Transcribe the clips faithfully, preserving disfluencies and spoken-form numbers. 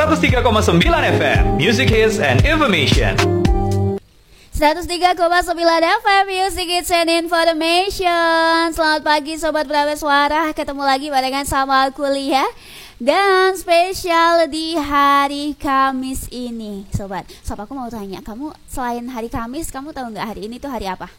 seratus tiga koma sembilan F M, Music Hits and Information. seratus tiga koma sembilan F M Music Hits and Information. Selamat pagi Sobat Prameswara, ketemu lagi barengan sama kuliah dan spesial di hari Kamis ini. Sobat, sobat aku mau tanya, kamu selain hari Kamis, kamu tahu nggak hari ini tuh hari apa?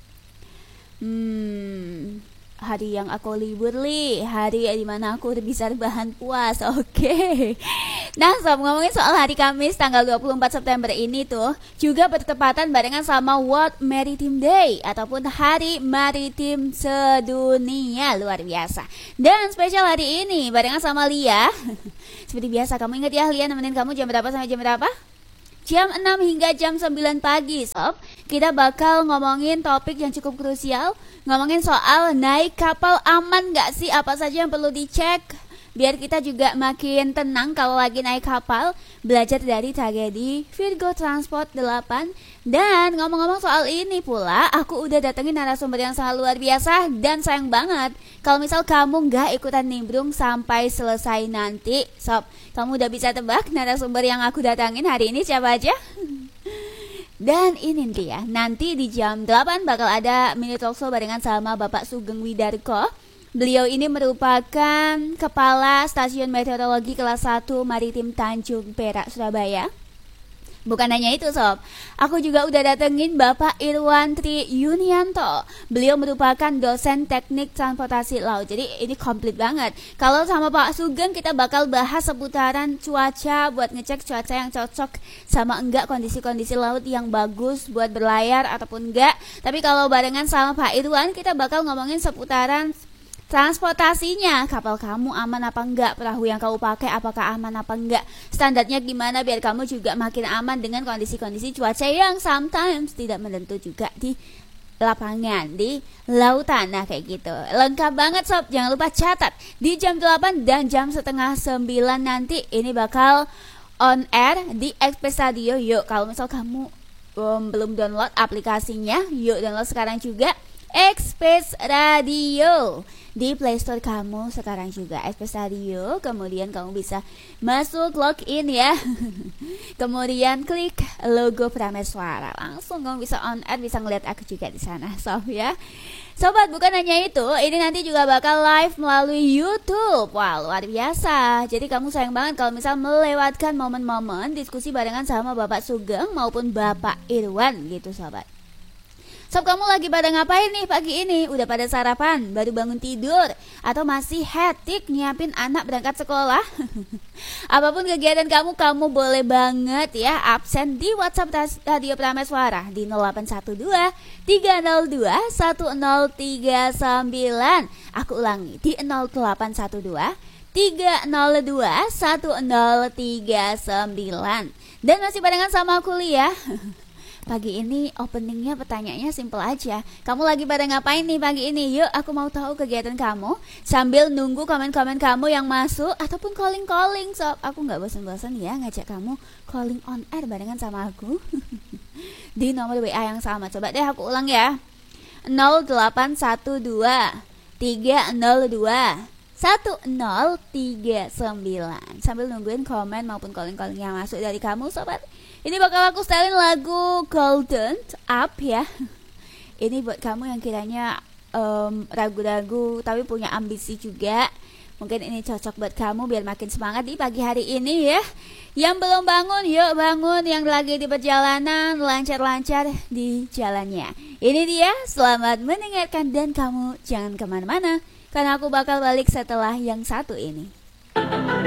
Hmm, hari yang aku libur li, hari dimana aku bisa rebahan puas. Oke okay. Nah sob, ngomongin soal hari Kamis tanggal dua puluh empat September ini tuh juga bertepatan barengan sama World Maritime Day ataupun Hari Maritim Sedunia. Luar biasa. Dan spesial hari ini barengan sama Lia. Seperti biasa, kamu ingat ya Lia nemenin kamu jam berapa sampai jam berapa? Jam enam hingga jam sembilan pagi sob. Kita bakal ngomongin topik yang cukup krusial, ngomongin soal naik kapal aman gak sih, apa saja yang perlu dicek biar kita juga makin tenang kalau lagi naik kapal. Belajar dari tragedi Virgo Transport delapan. Dan ngomong-ngomong soal ini pula, aku udah datengin narasumber yang sangat luar biasa. Dan sayang banget kalau misal kamu gak ikutan nimbrung sampai selesai nanti. Sob, kamu udah bisa tebak narasumber yang aku datangin hari ini siapa aja? Dan ini dia, nanti di jam delapan bakal ada mini talkshow barengan sama Bapak Sugeng Widarko. Beliau ini merupakan Kepala Stasiun Meteorologi Kelas satu Maritim Tanjung Perak, Surabaya. Bukan hanya itu sob, aku juga udah datengin Bapak Irwan Tri Yunianto. Beliau merupakan dosen teknik transportasi laut. Jadi ini komplit banget. Kalau sama Pak Sugeng kita bakal bahas seputaran cuaca, buat ngecek cuaca yang cocok sama enggak, kondisi-kondisi laut yang bagus buat berlayar ataupun enggak. Tapi kalau barengan sama Pak Irwan kita bakal ngomongin seputaran transportasinya, kapal kamu aman apa enggak, perahu yang kamu pakai apakah aman apa enggak, standarnya gimana biar kamu juga makin aman dengan kondisi-kondisi cuaca yang sometimes tidak menentu juga di lapangan, di lautan. Nah kayak gitu, lengkap banget sob. Jangan lupa catat, di jam delapan dan jam setengah sembilan nanti ini bakal on air di Express Radio. Yuk, kalau misal kamu um, belum download aplikasinya, yuk download sekarang juga Express Radio di Play Store kamu sekarang juga, Express Radio. Kemudian kamu bisa masuk login ya. Kemudian klik logo Prameswara, langsung kamu bisa on air, bisa ngeliat aku juga di sana sob ya. Sobat, bukan hanya itu, ini nanti juga bakal live melalui YouTube. Wah luar biasa. Jadi kamu sayang banget kalau misal melewatkan momen-momen diskusi barengan sama Bapak Sugeng maupun Bapak Irwan gitu sobat. Sob, kamu lagi pada ngapain nih pagi ini? Udah pada sarapan? Baru bangun tidur? Atau masih hektik nyiapin anak berangkat sekolah? Apapun kegiatan kamu, kamu boleh banget ya absen di WhatsApp Radio Prameswara di nol delapan satu dua tiga nol dua satu nol tiga sembilan. Aku ulangi, di nol delapan satu dua tiga nol dua satu nol tiga sembilan. Dan masih barengan sama kuliah. Pagi ini openingnya pertanyaannya simple aja. Kamu lagi pada ngapain nih pagi ini? Yuk aku mau tahu kegiatan kamu, sambil nunggu komen-komen kamu yang masuk ataupun calling-calling sob. Aku gak bosan-bosan ya ngajak kamu calling on air barengan sama aku di nomor W A yang sama. Coba deh aku ulang ya, nol delapan satu dua tiga nol dua satu nol tiga sembilan. Sambil nungguin komen maupun calling-calling yang masuk dari kamu sobat. Ini bakal aku setelin lagu Golden Up ya. Ini buat kamu yang kiranya um, ragu-ragu tapi punya ambisi juga. Mungkin ini cocok buat kamu biar makin semangat di pagi hari ini ya. Yang belum bangun, yuk bangun. Yang lagi di perjalanan, lancar-lancar di jalannya. Ini dia, selamat mendengarkan dan kamu jangan kemana-mana, karena aku bakal balik setelah yang satu ini.